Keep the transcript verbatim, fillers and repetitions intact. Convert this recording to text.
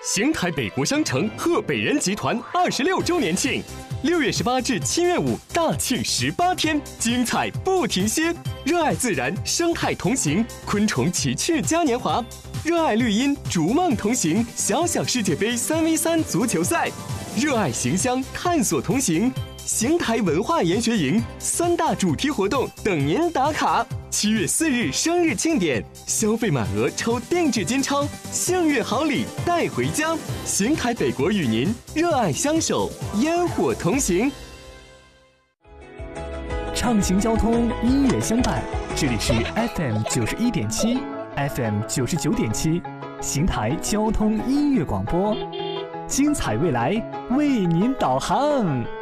邢台北国商城贺北人集团二十六周年庆，六月十八至七月五大庆十八天，精彩不停歇。热爱自然，生态同行，昆虫奇趣嘉年华；热爱绿荫，逐梦同行，小小世界杯三 v 三足球赛；热爱形乡，探索同行。邢台文化研学营三大主题活动等您打卡。七月四日生日庆典，消费满额抽定制金钞，幸运好礼带回家。邢台北国与您热爱相守，烟火同行。 畅行交通，音乐相伴，这里是 F M 九十一点七 ，F M 九十九点七，邢台交通音乐广播，精彩未来为您导航。